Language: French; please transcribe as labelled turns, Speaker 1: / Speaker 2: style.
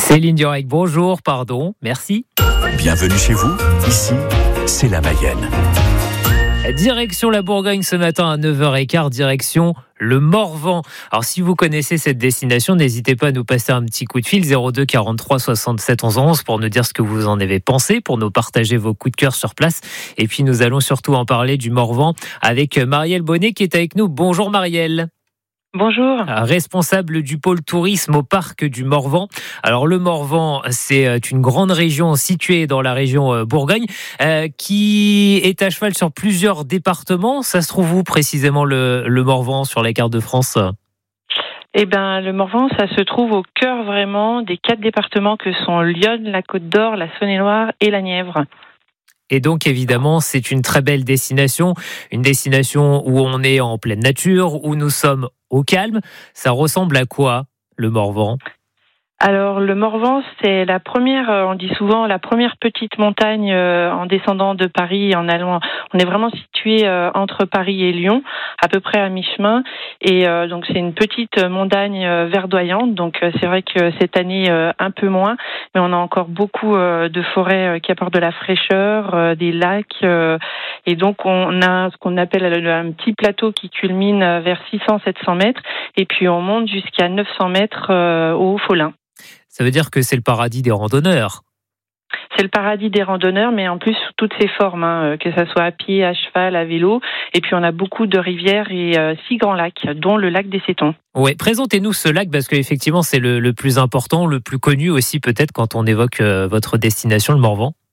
Speaker 1: Céline Durec, bonjour, pardon, merci.
Speaker 2: Bienvenue chez vous, ici, c'est la Mayenne.
Speaker 1: Direction la Bourgogne ce matin à 9h15, direction le Morvan. Alors si vous connaissez cette destination, n'hésitez pas à nous passer un petit coup de fil 02 43 67 11 11 pour nous dire ce que vous en avez pensé, pour nous partager vos coups de cœur sur place. Et puis nous allons surtout en parler du Morvan avec Marielle Bonnet qui est avec nous. Bonjour Marielle.
Speaker 3: Bonjour.
Speaker 1: Responsable du pôle tourisme au parc du Morvan. Alors le Morvan, c'est une grande région située dans la région Bourgogne qui est à cheval sur plusieurs départements. Ça se trouve où précisément le Morvan sur la carte de France ?
Speaker 3: Le Morvan, ça se trouve au cœur vraiment des 4 départements que sont l'Yonne, la Côte d'Or, la Saône-et-Loire et la Nièvre.
Speaker 1: Et donc, évidemment, c'est une très belle destination. Une destination où on est en pleine nature, où nous sommes au calme. Ça ressemble à quoi, le Morvan ?
Speaker 3: Alors, le Morvan, c'est la première, on dit souvent, la première petite montagne en descendant de Paris, en allant. On est vraiment situé entre Paris et Lyon, à peu près à mi-chemin. Et donc, c'est une petite montagne verdoyante. Donc, c'est vrai que cette année, un peu moins. Mais on a encore beaucoup de forêts qui apportent de la fraîcheur, des lacs. Et donc, on a ce qu'on appelle un petit plateau qui culmine vers 600-700 mètres. Et puis, on monte jusqu'à 900 mètres au Haut-Folin.
Speaker 1: Ça veut dire que c'est le paradis des randonneurs.
Speaker 3: C'est le paradis des randonneurs, mais en plus sous toutes ses formes, que ça soit à pied, à cheval, à vélo. Et puis on a beaucoup de rivières et 6 grands lacs, dont le lac des Sétons.
Speaker 1: Oui, présentez-nous ce lac parce qu'effectivement c'est le plus important, le plus connu aussi peut-être quand on évoque votre destination, le Morvan.